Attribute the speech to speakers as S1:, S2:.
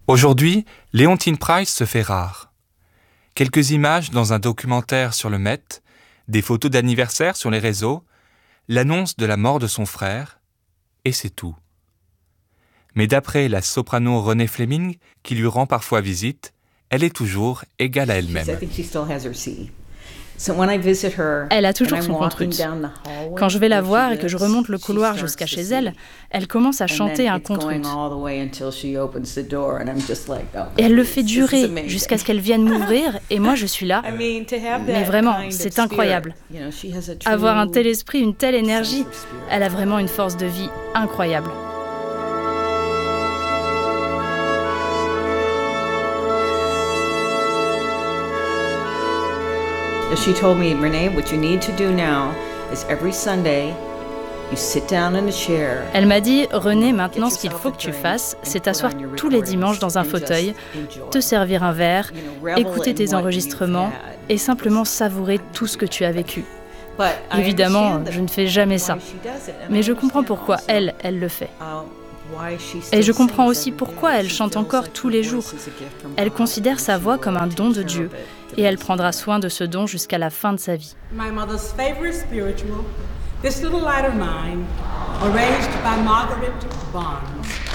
S1: Aujourd'hui, Leontyne Price se fait rare. Quelques images dans un documentaire sur le Met, des photos d'anniversaire sur les réseaux, l'annonce de la mort de son frère, et c'est tout. Mais d'après la soprano Renée Fleming, qui lui rend parfois visite, elle est toujours égale à elle-même.
S2: Elle a toujours son compte russe. Quand je vais la voir et que je remonte le couloir jusqu'à chez elle, elle commence à chanter un compte russe. Et elle le fait durer jusqu'à ce qu'elle vienne m'ouvrir et moi je suis là. Mais vraiment, c'est incroyable. Avoir un tel esprit, une telle énergie, elle a vraiment une force de vie incroyable.
S3: She told me, Renee, what you need to do now is every Sunday, you sit down in a chair.
S2: Elle m'a dit, Renée, maintenant ce qu'il faut que tu fasses, c'est t'asseoir tous les dimanches dans un fauteuil, te servir un verre, écouter tes enregistrements et simplement savourer tout ce que tu as vécu. Évidemment, je ne fais jamais ça, mais je comprends pourquoi elle le fait. Et je comprends aussi pourquoi elle chante encore tous les jours. Elle considère sa voix comme un don de Dieu et elle prendra soin de ce don jusqu'à la fin de sa vie.
S4: My mother's favorite spiritual, This Little Light of Mine, arranged by Margaret Barnes.